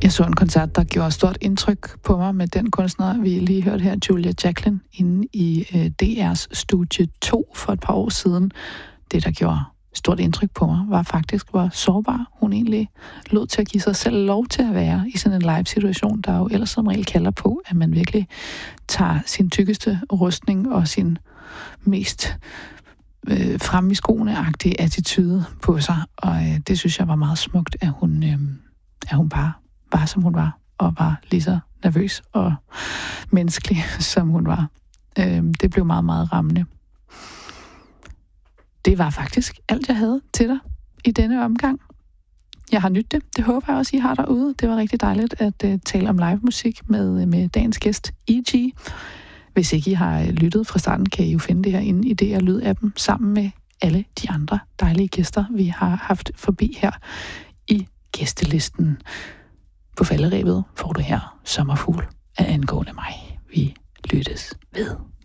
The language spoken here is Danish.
Jeg så en koncert, der gjorde stort indtryk på mig med den kunstner, vi lige hørte her, Julia Jacklin, inde i DR's Studie 2 for et par år siden. Det, der gjorde stort indtryk på mig, var faktisk, hvor sårbar hun egentlig lod til at give sig selv lov til at være i sådan en live-situation, der jo ellers som regel kalder på, at man virkelig tager sin tykkeste rustning og sin mest frem i skoene-agtige attitude på sig. Og det synes jeg var meget smukt, at hun bare var, som hun var, og var lige så nervøs og menneskelig, som hun var. Det blev meget, meget rammende. Det var faktisk alt, jeg havde til dig i denne omgang. Jeg har nydt det. Det håber jeg også, I har derude. Det var rigtig dejligt at tale om live musik med dagens gæst, E.G. Hvis ikke I har lyttet fra starten, kan I jo finde det her inde i DR Lyd-appen sammen med alle de andre dejlige gæster, vi har haft forbi her i gæstelisten. På falderebet får du her Sommerfugl af angående mig. Vi lyttes ved.